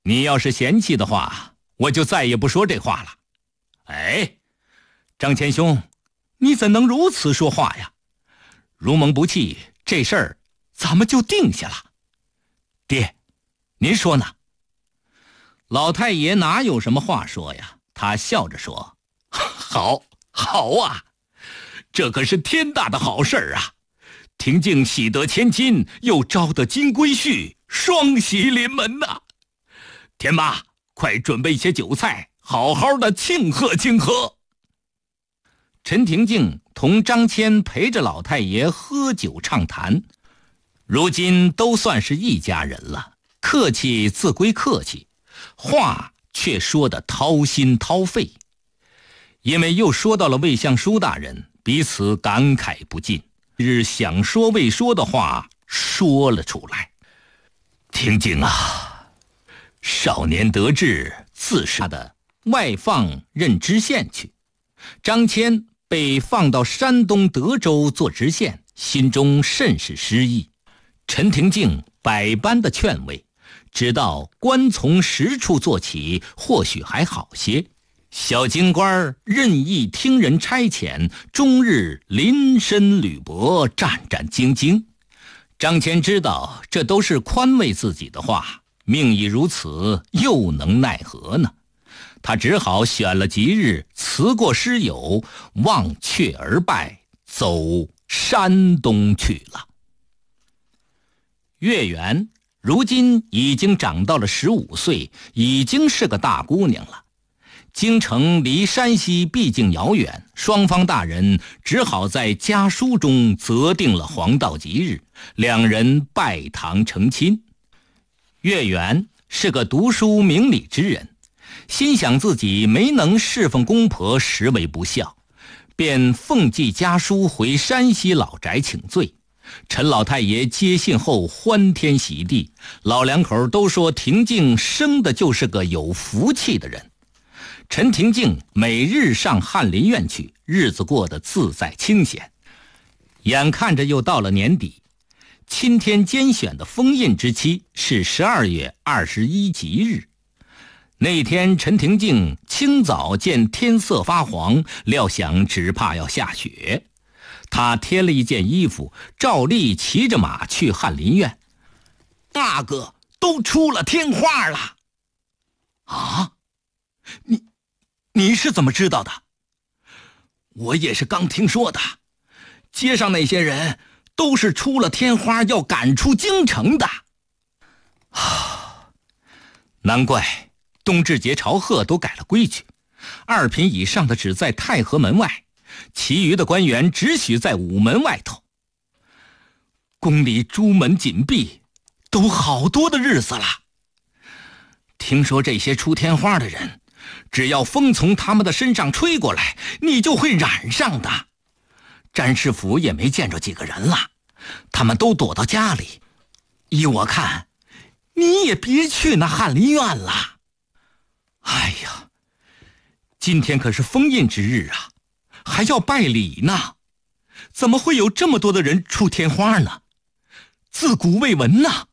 你要是嫌弃的话，我就再也不说这话了。哎，张谦兄，你怎能如此说话呀？如蒙不弃，这事儿咱们就定下了。爹，您说呢？老太爷哪有什么话说呀？他笑着说：好啊，这可是天大的好事儿啊！婷静喜得千金，又招得金龟婿，双喜临门呐！田妈，快准备一些酒菜，好好的庆贺庆贺。陈婷静同张谦陪着老太爷喝酒畅谈，如今都算是一家人了，客气自归客气，话却说得掏心掏肺。因为又说到了魏相书大人，彼此感慨不尽，日想说未说的话说了出来。婷静啊，少年得志，自是的外放任知县去。张谦被放到山东德州做知县，心中甚是失意。陈婷静百般的劝慰，直到官从实处做起，或许还好些。小京官任意听人差遣，终日临深履薄，战战兢兢。张谦知道这都是宽慰自己的话，命已如此，又能奈何呢？他只好选了吉日，辞过师友，忘却而拜，走山东去了。月圆如今已经长到了15岁，已经是个大姑娘了。京城离山西毕竟遥远，双方大人只好在家书中择定了黄道吉日，两人拜堂成亲。月圆是个读书明理之人，心想自己没能侍奉公婆，实为不孝，便奉寄家书回山西老宅请罪。陈老太爷接信后欢天喜地，老两口都说婷静生的就是个有福气的人。陈婷静每日上翰林院去，日子过得自在清闲。眼看着又到了年底，钦天监选的封印之期是12月21吉日。那天陈婷静清早见天色发黄，料想只怕要下雪，他添了一件衣服，照例骑着马去翰林院。大哥，都出了天花了。啊？你是怎么知道的？我也是刚听说的，街上那些人都是出了天花要赶出京城的。难怪冬至节朝贺都改了规矩，2品以上的只在太和门外，其余的官员只许在午门外头。宫里朱门紧闭，都好多的日子了。听说这些出天花的人，只要风从他们的身上吹过来，你就会染上的。詹师傅也没见着几个人了，他们都躲到家里。依我看，你也别去那翰林院了。哎呀，今天可是封印之日啊，还要拜礼呢，怎么会有这么多的人出天花呢？自古未闻呐。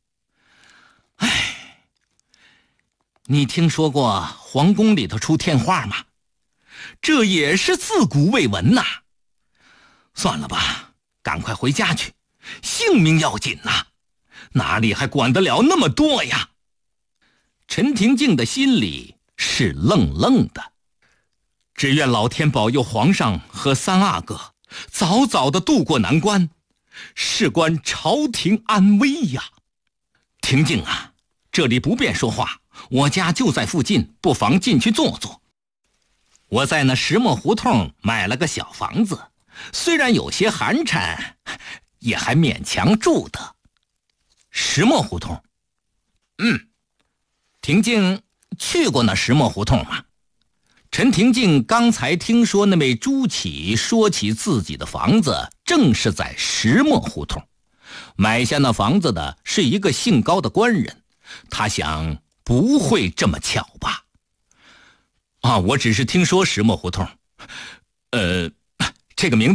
哎，你听说过皇宫里头出天花吗？这也是自古未闻呐。算了吧，赶快回家去，性命要紧呐，哪里还管得了那么多呀？陈婷静的心里是愣愣的，只愿老天保佑皇上和三阿哥早早的渡过难关，事关朝廷安危呀。婷静啊，这里不便说话，我家就在附近，不妨进去坐坐。我在那石磨胡同买了个小房子，虽然有些寒碜，也还勉强住得。石磨胡同？婷静去过那石磨胡同吗？陈婷静刚才听说那位朱启说起自己的房子正是在石磨胡同，买下那房子的是一个姓高的官人，他想不会这么巧吧？我只是听说石磨胡同，这个名字